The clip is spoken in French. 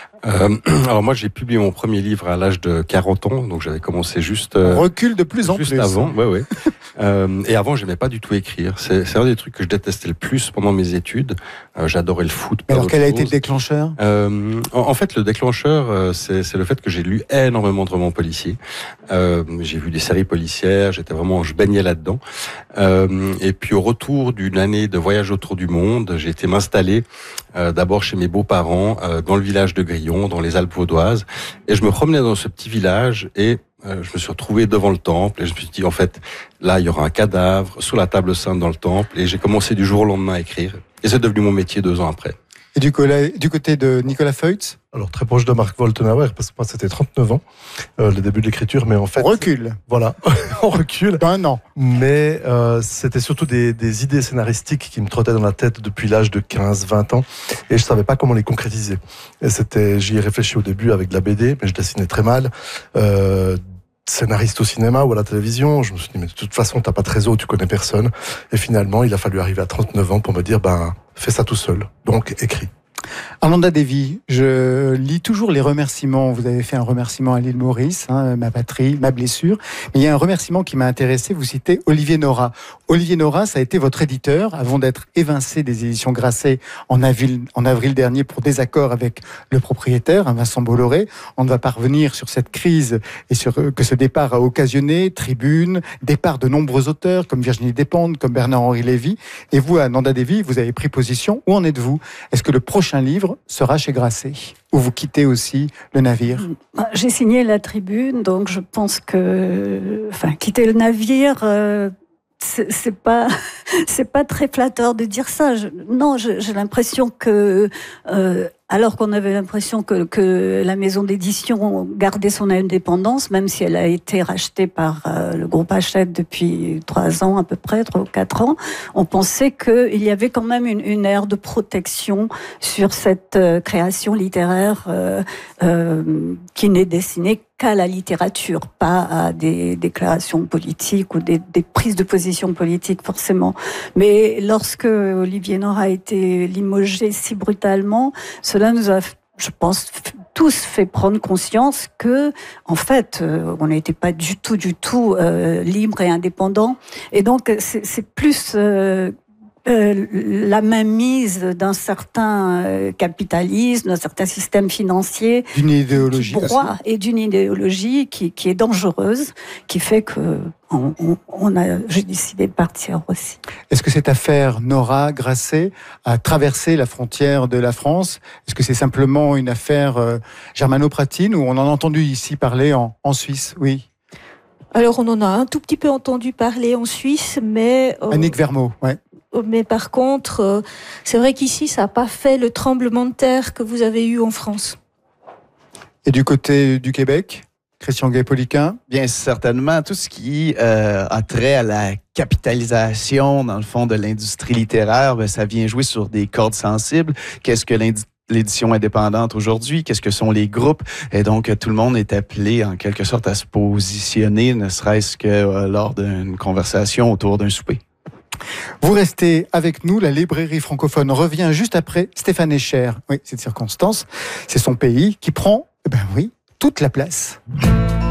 Alors moi, j'ai publié mon premier livre à l'âge de 40 ans, donc j'avais commencé juste... On recule de plus en juste plus. avant, ouais. Et avant, j'aimais pas du tout écrire. C'est un des trucs que je détestais le plus pendant mes études. J'adorais le foot. Alors, quel a été le déclencheur? En fait, le déclencheur, c'est le fait que j'ai lu énormément de romans policiers. J'ai vu des séries policières, je baignais là-dedans. Et puis, au retour d'une année de voyage autour du monde, j'ai été m'installer d'abord chez mes beaux-parents, dans le village de Grillon, dans les Alpes vaudoises. Et je me promenais dans ce petit village et je me suis retrouvé devant le temple et je me suis dit, en fait, là, il y aura un cadavre sous la table sainte dans le temple. Et j'ai commencé du jour au lendemain à écrire. Et c'est devenu mon métier 2 ans après. Et du côté de Nicolas Feutz? Alors, très proche de Marc Woltenhauer, parce que moi, c'était 39 ans, le début de l'écriture, mais en fait... On recule. Voilà, on recule. Un an. Mais c'était surtout des idées scénaristiques qui me trottaient dans la tête depuis l'âge de 15-20 ans, et je savais pas comment les concrétiser. Et j'y ai réfléchi au début avec de la BD, mais je dessinais très mal. Scénariste au cinéma ou à la télévision, je me suis dit, mais de toute façon, t'as pas de réseau, tu connais personne. Et finalement, il a fallu arriver à 39 ans pour me dire, fais ça tout seul. Donc, écris. Amanda Davy, je lis toujours les remerciements. Vous avez fait un remerciement à l'île Maurice, ma patrie, ma blessure. Mais il y a un remerciement qui m'a intéressé. Vous citez Olivier Nora. Olivier Nora, ça a été votre éditeur avant d'être évincé des éditions Grasset en avril dernier pour désaccord avec le propriétaire, Vincent Bolloré. On ne va pas revenir sur cette crise et sur que ce départ a occasionné, Tribune, départ de nombreux auteurs comme Virginie Despentes, comme Bernard-Henri Lévy. Et vous, Amanda Davy, vous avez pris position. Où en êtes-vous? Est-ce que le prochain livre sera chez Grasset, ou vous quittez aussi le navire? J'ai signé la Tribune, donc je pense que, quitter le navire, c'est pas très flatteur de dire ça. J'ai l'impression que alors qu'on avait l'impression que la maison d'édition gardait son indépendance, même si elle a été rachetée par le groupe Hachette depuis 3 ans à peu près, 3 ou 4 ans, on pensait qu'il y avait quand même une ère de protection sur cette création littéraire qui n'est destinée qu'à la littérature, pas à des déclarations politiques ou des prises de position politiques forcément. Mais lorsque Olivier Nora a été limogé si brutalement, cela nous a, je pense, tous fait prendre conscience que, en fait, on n'était pas du tout libre et indépendant. Et donc, c'est plus la mainmise d'un certain capitalisme, d'un certain système financier, d'une idéologie et d'une idéologie qui est dangereuse, qui fait que j'ai décidé de partir aussi. Est-ce que cette affaire Nora Grasset a traversé la frontière de la France? Est-ce que c'est simplement une affaire germano-pratine ou on en a entendu ici parler en Suisse? Oui. Alors on en a un tout petit peu entendu parler en Suisse, mais... Annick Vermeaux, ouais. Mais par contre, c'est vrai qu'ici, ça n'a pas fait le tremblement de terre que vous avez eu en France. Et du côté du Québec, Christian Gay-Poliquin? Bien certainement, tout ce qui a trait à la capitalisation, dans le fond, de l'industrie littéraire, ça vient jouer sur des cordes sensibles. Qu'est-ce que l'édition indépendante aujourd'hui? Qu'est-ce que sont les groupes? Et donc, tout le monde est appelé, en quelque sorte, à se positionner, ne serait-ce que lors d'une conversation autour d'un souper. Vous restez avec nous, la librairie francophone revient juste après Stéphane Escher. Oui, cette circonstance, c'est son pays qui prend, toute la place.